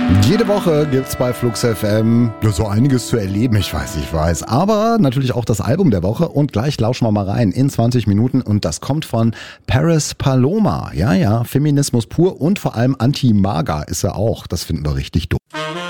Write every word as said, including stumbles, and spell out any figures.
Jede Woche gibt's bei Flux F M ja, so einiges zu erleben, ich weiß, ich weiß. Aber natürlich auch das Album der Woche und gleich lauschen wir mal rein in zwanzig Minuten und das kommt von Paris Paloma. Ja, ja, Feminismus pur und vor allem Anti-Maga ist er auch. Das finden wir richtig doof.